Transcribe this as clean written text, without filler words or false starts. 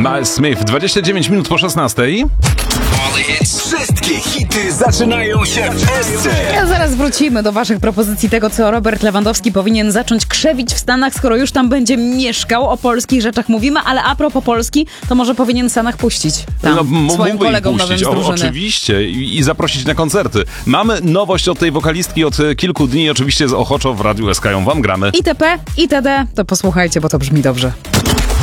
Miles Smith, 29 minut po 16. Wszystkie hity zaczynają się w SC. Zaraz wrócimy do waszych propozycji tego, co Robert Lewandowski powinien zacząć krzewić w Stanach, skoro już tam będzie mieszkał. O polskich rzeczach mówimy, ale a propos Polski, to może powinien w Stanach puścić tam swoim kolegom nowym z drużyny. Oczywiście i zaprosić na koncerty. Mamy nowość od tej wokalistki od kilku dni, oczywiście z Ochoczo w Radiu SK ją wam gramy. ITP, ITD, to posłuchajcie, bo to brzmi dobrze.